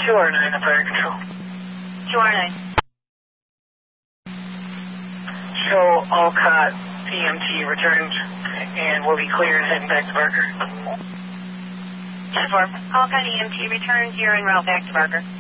2R9 on fire control. 2R9. Show Alcott EMT returned and will be cleared heading back to Barker. 10-4. Alcott EMT returned. You're en route back to Barker.